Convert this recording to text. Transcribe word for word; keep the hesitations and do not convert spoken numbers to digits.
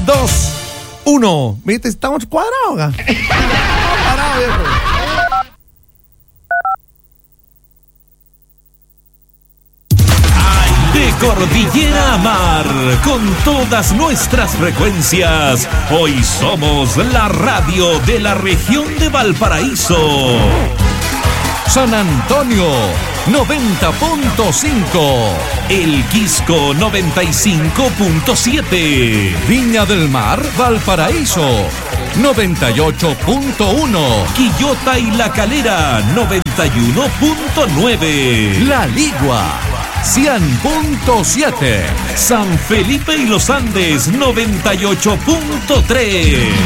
dos, uno. ¿Viste? Estamos cuadrados acá. Cuadrados, viejo. De Cordillera a Mar, con todas nuestras frecuencias, hoy somos la radio de la región de Valparaíso. San Antonio, noventa punto cinco. El Quisco, noventa y cinco punto siete. Viña del Mar, Valparaíso, noventa y ocho punto uno. Quillota y La Calera, noventa y uno punto nueve. La Ligua, cien punto siete. San Felipe y Los Andes, noventa y ocho punto tres.